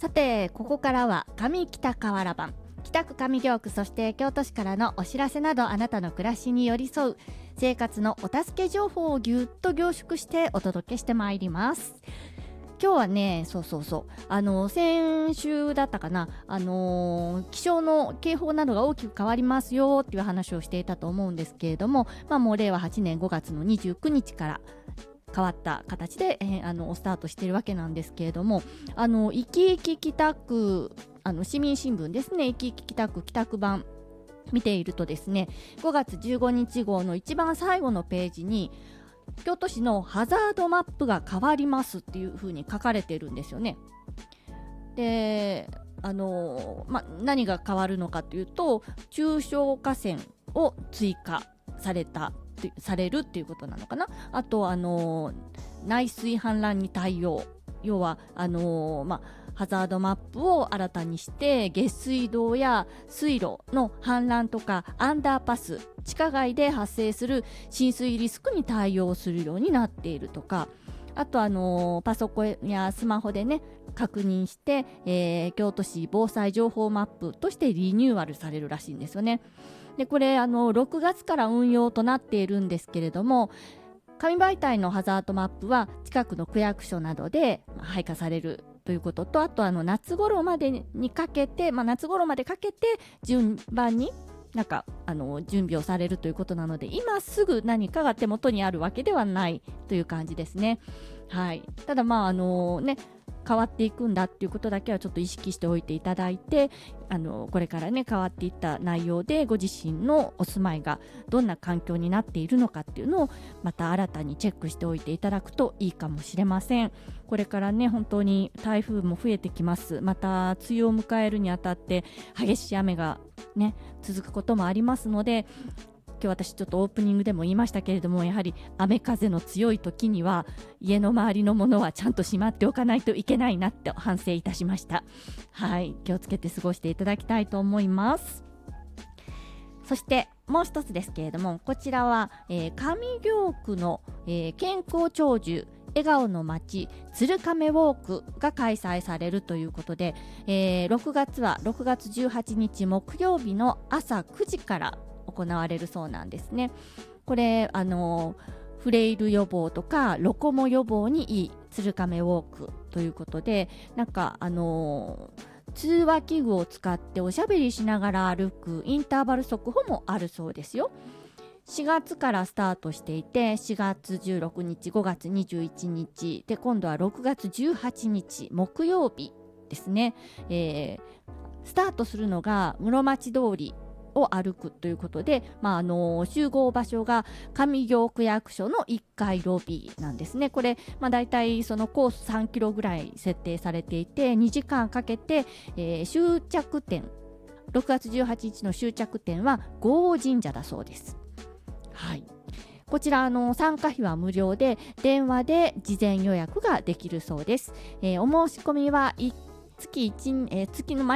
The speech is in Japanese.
さて、ここからは上北河原版、北区上京区、そして京都市からのお知らせなど、あなたの暮らしに寄り添う生活のお助け情報をぎゅっと凝縮してお届けしてまいります。今日はね、先週だったかな、気象の警報などが大きく変わりますよっていう話をしていたと思うんですけれども、もう令和8年5月の29日から変わった形で、スタートしているわけなんですけれども、いきいき北区、市民新聞ですね、いきいき北区北区版見ているとですね、5月15日号の一番最後のページに京都市のハザードマップが変わりますっていう風に書かれてるんですよね。で、何が変わるのかというと、中小河川を追加されるっていうことなのかな。あと内水氾濫に対応、要はハザードマップを新たにして下水道や水路の氾濫とかアンダーパス、地下街で発生する浸水リスクに対応するようになっているとか、あとパソコンやスマホでね確認して、京都市防災情報マップとしてリニューアルされるらしいんですよね。でこれ6月から運用となっているんですけれども、紙媒体のハザードマップは近くの区役所などで配下されるということと、あと夏頃までかけて順番に準備をされるということなので、今すぐ何かが手元にあるわけではないという感じですね。はい、ただ変わっていくんだっていうことだけはちょっと意識しておいていただいて、これからね変わっていった内容でご自身のお住まいがどんな環境になっているのかっていうのをまた新たにチェックしておいていただくといいかもしれません。これからね本当に台風も増えてきます。また梅雨を迎えるにあたって激しい雨がね続くこともありますので、今日私ちょっとオープニングでも言いましたけれども、やはり雨風の強い時には家の周りのものはちゃんとしまっておかないといけないなって反省いたしました。はい、気をつけて過ごしていただきたいと思います。そしてもう一つですけれども、こちらは、上京区の、健康長寿笑顔の街鶴亀ウォークが開催されるということで、6月は6月18日木曜日の朝9時から行われるそうなんですね。これフレイル予防とかロコモ予防にいい鶴亀ウォークということで、通話器具を使っておしゃべりしながら歩くインターバル速歩もあるそうですよ。4月からスタートしていて、4月16日5月21日で、今度は6月18日木曜日ですね。スタートするのが室町通りを歩くということで、集合場所が上京区役所の1階ロビーなんですね。これ、だいたいそのコース3キロぐらい設定されていて、2時間かけて、終着点、6月18日の終着点は郷王神社だそうです。はい、こちら参加費は無料で、電話で事前予約ができるそうです。お申し込みは月の